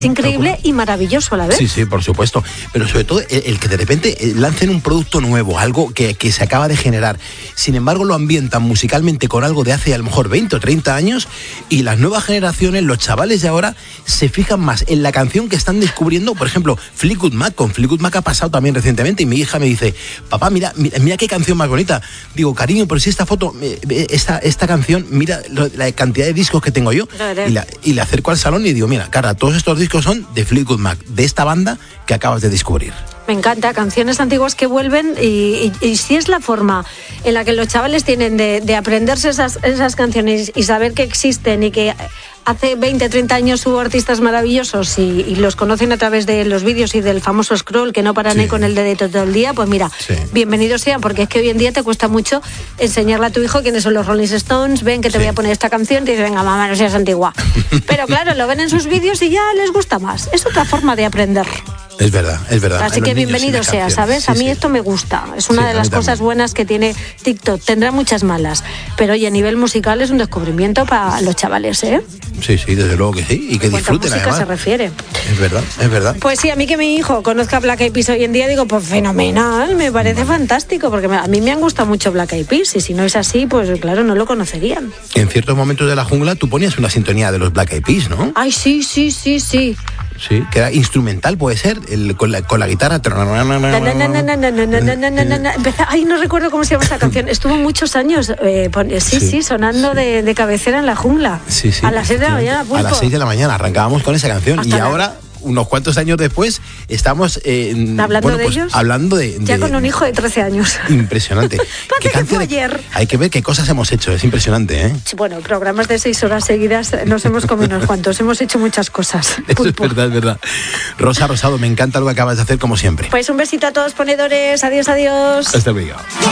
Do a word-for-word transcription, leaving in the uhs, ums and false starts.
Increíble y maravilloso a la vez. Sí, sí, por supuesto. Pero sobre todo el, el que de repente lancen un producto nuevo, algo que, que se acaba de generar. Sin embargo, lo ambientan musicalmente con algo de hace a lo mejor veinte o treinta años y las nuevas generaciones, los chavales de ahora, se fijan más en la canción que están descubriendo. Por ejemplo, Fleetwood Mac. Con Fleetwood Mac ha pasado también recientemente y mi hija me dice, papá, mira, mira, mira qué canción más bonita. Digo, cariño, pero si esta foto, esta, esta canción, mira la cantidad de discos que tengo yo. Y, la, y le acerco al salón y digo, mira, Carla, todos estos discos son de Fleetwood Mac, de esta banda que acabas de descubrir. Me encanta, canciones antiguas que vuelven y, y, y si es la forma en la que los chavales tienen de, de aprenderse esas, esas canciones y saber que existen y que hace veinte, treinta años hubo artistas maravillosos y, y los conocen a través de los vídeos y del famoso scroll que no paran sí. ahí con el dedito todo el día, pues mira, sí. bienvenidos sean, porque es que hoy en día te cuesta mucho enseñarle a tu hijo quiénes son los Rolling Stones, ven que te sí. voy a poner esta canción y te dice, venga mamá, no seas antigua. Pero claro, lo ven en sus vídeos y ya les gusta más. Es otra forma de aprender. Es verdad, es verdad. Así que bienvenido sea, ¿sabes? Sí, a mí sí. esto me gusta. Es una sí, de las cosas también. buenas que tiene TikTok. Tendrá muchas malas, pero oye, a nivel musical es un descubrimiento para los chavales, ¿eh? Sí, sí, desde luego que sí. Y que disfruten, además. se refiere. Es verdad, es verdad. Pues sí, a mí que mi hijo conozca Black Eyed Peas hoy en día, digo, pues fenomenal, me parece fantástico, porque a mí me han gustado mucho Black Eyed Peas, y si no es así, pues claro, no lo conocerían. En ciertos momentos de la jungla tú ponías una sintonía de los Black Eyed Peas, ¿no? Ay, sí, sí, sí, sí. Sí, que era instrumental, puede ser, el, con, la, con la guitarra. Ay, no recuerdo cómo se llama esa canción. Estuvo muchos años, eh, sí, sí, sí, sonando de, de cabecera en la jungla. Sí, sí. A las seis de la mañana, Pulpo. A las seis de la mañana arrancábamos con esa canción. Hasta y la... ahora... unos cuantos años después estamos eh, hablando bueno, de pues, ellos hablando de, de ya con un hijo de trece años. Impresionante. ¿Qué que fue ayer? Hay que ver qué cosas hemos hecho, es impresionante, ¿eh? Bueno, programas de seis horas seguidas nos hemos comido unos cuantos, hemos hecho muchas cosas. Eso es verdad, es verdad. Rosa Rosado, me encanta lo que acabas de hacer como siempre. Pues un besito a todos ponedores, adiós, adiós. Hasta luego.